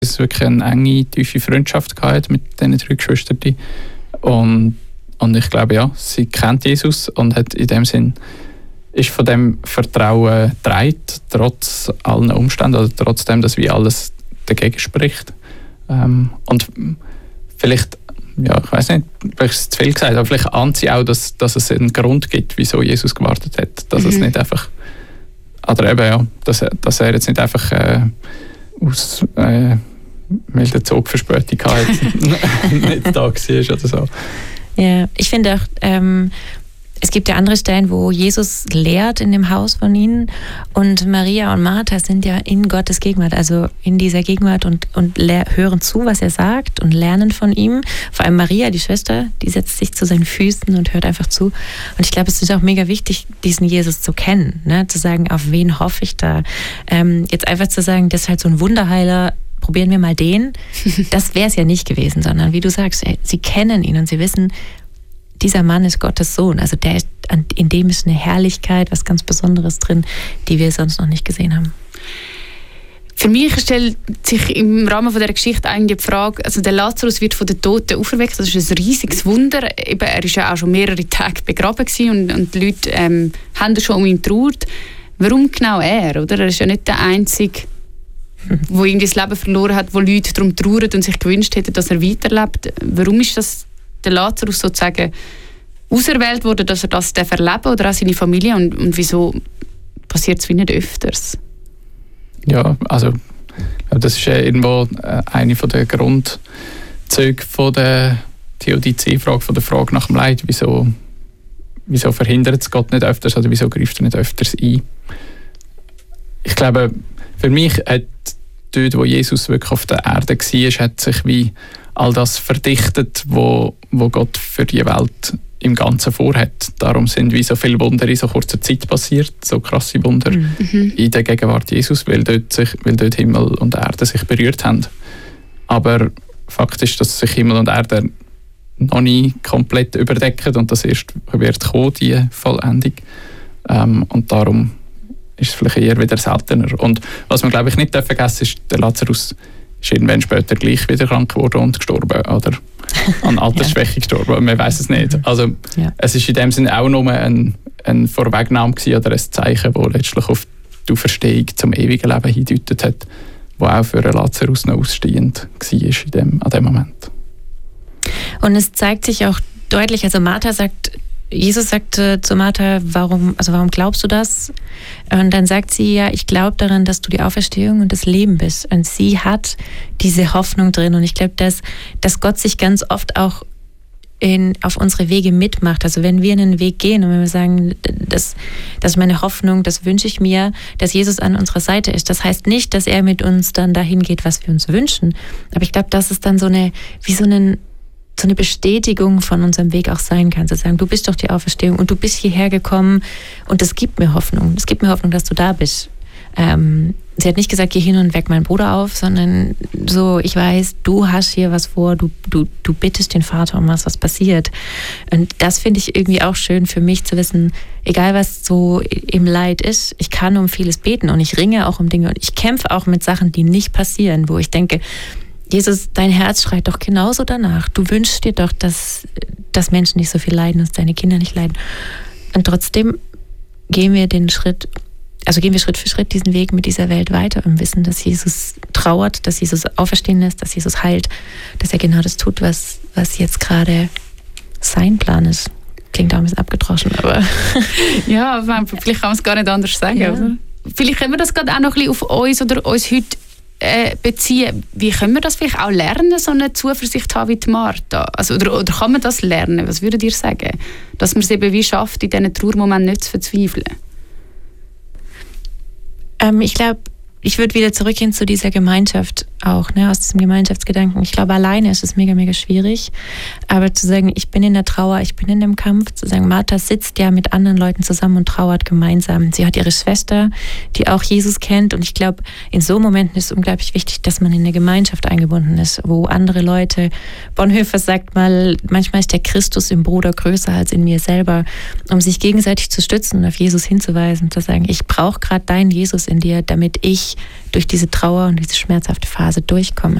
es wirklich eine enge, tiefe Freundschaft gehabt mit diesen 3 Geschwistern. Und ich glaube, ja, sie kennt Jesus und hat in dem Sinn ist von dem Vertrauen getragen, trotz allen Umständen oder trotzdem, dass wie alles dagegen spricht. Und vielleicht, ja, ich weiß nicht, vielleicht ist es zu viel gesagt, aber vielleicht ahnt sie auch, dass es einen Grund gibt, wieso Jesus gewartet hat. Dass es nicht einfach, oder eben, ja, dass er jetzt nicht einfach aus milder Zugverspätung nicht da war oder so. Ja, ich finde auch, es gibt ja andere Stellen, wo Jesus lehrt in dem Haus von ihnen und Maria und Martha sind ja in Gottes Gegenwart, also in dieser Gegenwart und hören zu, was er sagt und lernen von ihm. Vor allem Maria, die Schwester, die setzt sich zu seinen Füßen und hört einfach zu. Und ich glaube, es ist auch mega wichtig, diesen Jesus zu kennen, ne? Zu sagen, auf wen hoffe ich da? Jetzt einfach zu sagen, das ist halt so ein Wunderheiler, probieren wir mal den. Das wäre es ja nicht gewesen, sondern wie du sagst, sie kennen ihn und sie wissen, dieser Mann ist Gottes Sohn. Also in dem ist eine Herrlichkeit, was ganz Besonderes drin, die wir sonst noch nicht gesehen haben. Für mich stellt sich im Rahmen dieser Geschichte eigentlich die Frage, also der Lazarus wird von den Toten auferweckt, das ist ein riesiges Wunder. Eben, er war ja auch schon mehrere Tage begraben gewesen und die Leute haben schon um ihn getrauert. Warum genau er? Oder? Er ist ja nicht der Einzige, der irgendwie das Leben verloren hat, wo Leute darum trauern und sich gewünscht hätten, dass er weiterlebt. Warum ist das der Lazarus sozusagen auserwählt worden, dass er das erleben darf oder auch seine Familie und wieso passiert es wie nicht öfters? Ja, also das ist ja irgendwo eine der Grundzüge von der Theodizee-Frage, von der Frage nach dem Leid. Wieso verhindert es Gott nicht öfters oder wieso greift er nicht öfters ein? Ich glaube, für mich hat dort, wo Jesus wirklich auf der Erde war, hat sich wie all das verdichtet, wo Gott für die Welt im Ganzen vorhat. Darum sind wie so viele Wunder in so kurzer Zeit passiert, so krasse Wunder in der Gegenwart Jesus, weil dort Himmel und Erde sich berührt haben. Aber Fakt ist, dass sich Himmel und Erde noch nie komplett überdecken und das erst wird kommen, die Vollendung. Und darum ist es vielleicht eher wieder seltener. Und was man, glaube ich, nicht vergessen ist, der Lazarus ist irgendwann später gleich wieder krank geworden und gestorben oder an Altersschwäche gestorben. Man weiß es nicht. Also es ist in dem Sinne auch nur ein Vorwegnahme oder ein Zeichen, das letztlich auf die Auferstehung zum ewigen Leben hindeutet hat, das auch für einen Lazarus noch ausstehend war an dem Moment. Und es zeigt sich auch deutlich, also Jesus sagte zu Martha, warum glaubst du das? Und dann sagt sie, ja, ich glaube daran, dass du die Auferstehung und das Leben bist. Und sie hat diese Hoffnung drin. Und ich glaube, dass Gott sich ganz oft auch auf unsere Wege mitmacht. Also wenn wir einen Weg gehen und wenn wir sagen, das ist meine Hoffnung, das wünsche ich mir, dass Jesus an unserer Seite ist. Das heißt nicht, dass er mit uns dann dahin geht, was wir uns wünschen. Aber ich glaube, dass es dann so eine Bestätigung von unserem Weg auch sein kann, zu sagen, du bist doch die Auferstehung und du bist hierher gekommen und das gibt mir Hoffnung. Es gibt mir Hoffnung, dass du da bist. Sie hat nicht gesagt, geh hin und weck meinen Bruder auf, sondern so, ich weiß, du hast hier was vor, du bittest den Vater um was passiert. Und das finde ich irgendwie auch schön für mich zu wissen, egal was so im Leid ist, ich kann um vieles beten und ich ringe auch um Dinge und ich kämpfe auch mit Sachen, die nicht passieren, wo ich denke, Jesus, dein Herz schreit doch genauso danach. Du wünschst dir doch, dass Menschen nicht so viel leiden, dass deine Kinder nicht leiden. Und trotzdem gehen wir Schritt für Schritt diesen Weg mit dieser Welt weiter und wissen, dass Jesus trauert, dass Jesus auferstehen lässt, dass Jesus heilt, dass er genau das tut, was jetzt gerade sein Plan ist. Klingt auch ein bisschen abgedroschen, aber... Ja, vielleicht kann man es gar nicht anders sagen. Ja. Oder? Vielleicht können wir das gerade auch noch ein bisschen auf uns oder uns heute beziehen. Wie können wir das vielleicht auch lernen, so eine Zuversicht haben wie die Martha? Also, oder kann man das lernen? Was würdet ihr sagen? Dass man es eben wie schafft, in diesen Trauermomenten nicht zu verzweifeln? Ich glaube, ich würde wieder zurückgehen zu dieser Gemeinschaft auch, ne, aus diesem Gemeinschaftsgedanken. Ich glaube, alleine ist es mega, mega schwierig. Aber zu sagen, ich bin in der Trauer, ich bin in dem Kampf, zu sagen, Martha sitzt ja mit anderen Leuten zusammen und trauert gemeinsam. Sie hat ihre Schwester, die auch Jesus kennt. Und ich glaube, in so Momenten ist es unglaublich wichtig, dass man in eine Gemeinschaft eingebunden ist, wo andere Leute, Bonhoeffer sagt mal, manchmal ist der Christus im Bruder größer als in mir selber, um sich gegenseitig zu stützen und auf Jesus hinzuweisen, zu sagen, ich brauche gerade deinen Jesus in dir, damit ich durch diese Trauer und diese schmerzhafte Phase durchkomme.